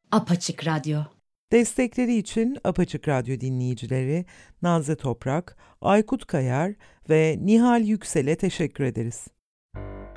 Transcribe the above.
Apaçık Radyo. Destekleri için Apaçık Radyo dinleyicileri Nazlı Toprak, Aykut Kayar ve Nihal Yüksel'e teşekkür ederiz.